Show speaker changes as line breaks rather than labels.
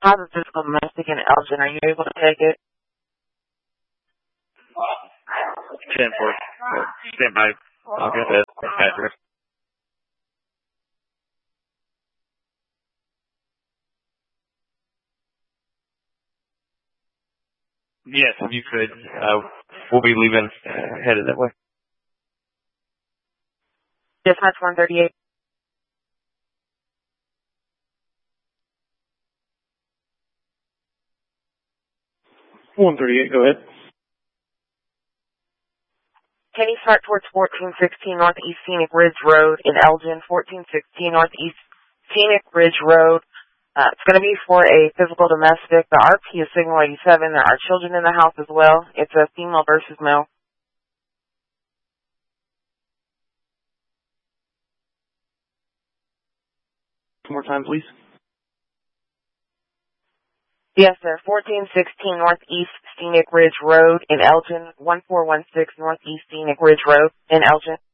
How's the physical domestic in Elgin? Are you able to take it?
10-4. Stand by. I'll get that address. Yes, if you could. We'll be leaving headed that way.
Dispatch 138.
Go ahead.
Can you start towards 1416 Northeast Scenic Ridge Road in Elgin, 1416 Northeast Scenic Ridge Road. It's going to be for a physical domestic. The RP is signal 87. There are children in the house as well. It's a female versus male.
One more time, please.
Yes, sir. 1416 Northeast Scenic Ridge Road in Elgin, 1416 Northeast Scenic Ridge Road in Elgin.